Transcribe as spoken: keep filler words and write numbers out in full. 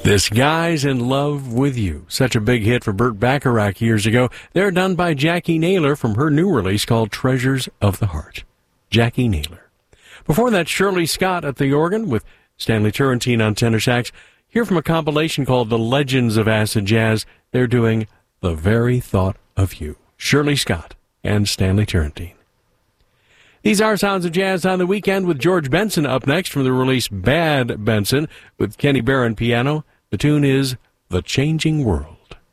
This Guy's in Love with You. Such a big hit for Burt Bacharach years ago. They're done by Jackie Naylor from her new release called Treasures of the Heart. Jackie Naylor. Before that, Shirley Scott at the organ with Stanley Turrentine on tenor sax. Here from a compilation called The Legends of Acid Jazz, they're doing The Very Thought of You. Shirley Scott and Stanley Turrentine. These are Sounds of Jazz on the Weekend with George Benson up next from the release Bad Benson with Kenny Barron piano. The tune is The Changing World.